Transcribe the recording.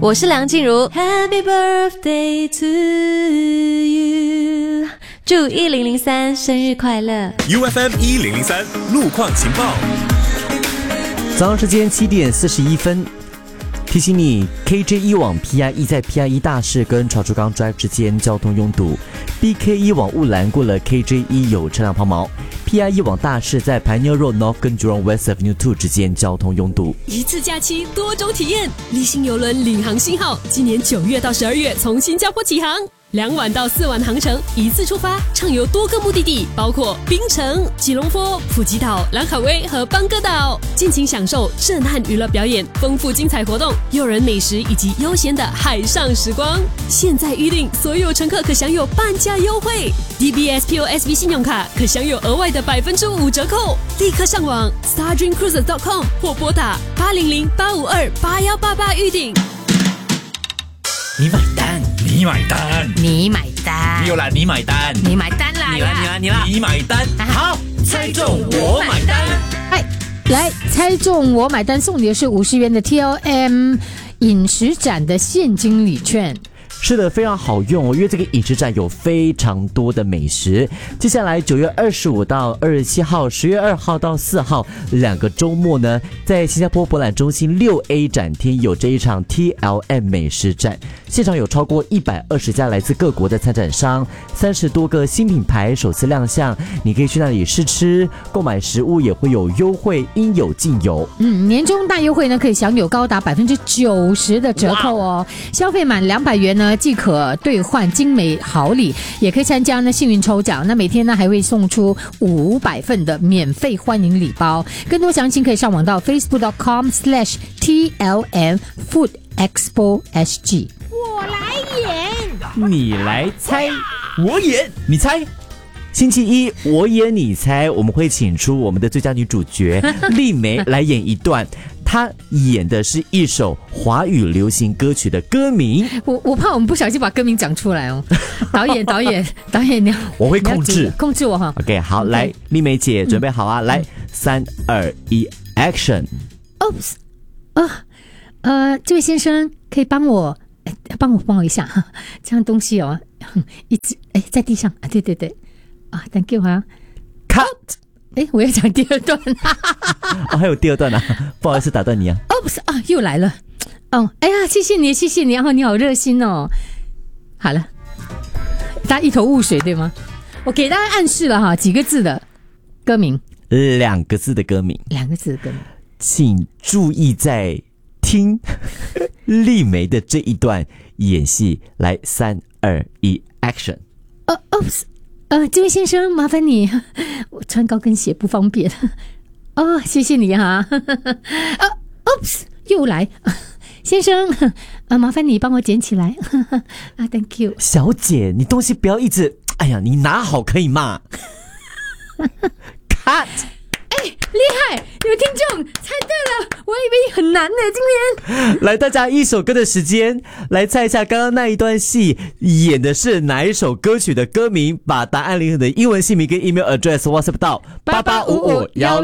我是梁静茹 Happy birthday to you， 祝1003生日快乐。 UFM 1003路况情报， 早上时间7点41分，提醒你 KJ1 往 PIE 在 PIE 大士跟潮州港 Drive 之间交通拥堵， BK1 往雾兰过了 KJ1 有车辆抛锚， PIE 往大士在 Pioneer Road North 跟 Jurong West Avenue 2之间交通拥堵。 一次假期多种体验，立新邮轮领航信号今年9月到12月从新加坡起航，2晚到4晚航程，一次出发，畅游多个目的地，包括槟城、吉隆坡、普吉岛、兰卡威和邦哥岛，尽情享受震撼娱乐表演、丰富精彩活动、诱人美食以及悠闲的海上时光。现在预定，所有乘客可享有半价优惠 ，DBS POSB 信用卡可享有额外的5%折扣。立刻上网 stardreamcruises.com 或拨打800-852-8188预订。 你买单，你买单， 你买单， 没有啦，你买单， 你买单啦， 你买单，好，猜中我买单。 来猜中我买单，送你的是50元的 TLM 饮食展的现金礼券。 是的，非常好用哦，因为这个饮食展有非常多的美食。接下来9月25到27号，10月2号到4号2个周末呢，在新加坡博览中心6A 展厅有这一场 TLM 美食展，现场有超过120家来自各国的参展商，30多个新品牌首次亮相，你可以去那里试吃，购买食物也会有优惠，应有尽有。 年终大优惠呢，可以享有高达90%的折扣哦，消费满200元呢，既可兑换精美好礼，也可以参加呢幸运抽奖。那每天呢还会送出500份的免费欢迎礼包。更多详情可以上网到 facebook.com/TLM Food Expo SG。我来演， 你来猜， 我演， 你猜。星期一我演你猜，我们会请出我们的最佳女主角丽梅来演一段，她演的是一首华语流行歌曲的歌名。 我怕我们不小心把歌名讲出来哦。导演，你我会控制我哈。 OK， 好，来，丽梅姐准备好啊，来，3、2、1 ，Action。 Oops， 这位先生可以帮我一下哈，这样东西哦，一直在地上啊，对，Thank you 啊 ，Cut。 我要讲第二段还有第二段啊，不好意思打断你啊。 Oops， 又来了。谢谢你，然后你好热心哦。好了，大家一头雾水对吗？我给大家暗示了哈，几个字的歌名 ，2个字的歌名，请注意在听丽梅的这一段演戏。来，3、2、1 ，Action。 Oops， 这位先生，麻烦你，我穿高跟鞋不方便。谢谢你哈。Oops， 又来。先生，麻烦你帮我捡起来。Thank you。 小姐，你东西不要一直，你拿好可以吗？Cut。 厉害！有听众猜对了，我以为很难呢。今天来，大家一首歌的时间，来猜一下刚刚那一段戏演的是哪一首歌曲的歌名，把答案里的英文姓名跟 email address WhatsApp 到885516。